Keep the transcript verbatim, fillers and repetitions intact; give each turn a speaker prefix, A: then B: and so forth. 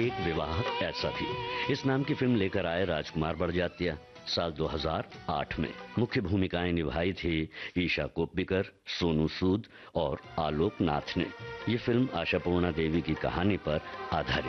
A: एक विवाह ऐसा भी, इस नाम की फिल्म लेकर आए राजकुमार बड़जात्या। साल दो हज़ार आठ में मुख्य भूमिकाएं निभाई थी ईशा कोप्पिकर, सोनू सूद और आलोक नाथ ने। ये फिल्म आशापूर्णा देवी की कहानी पर आधारित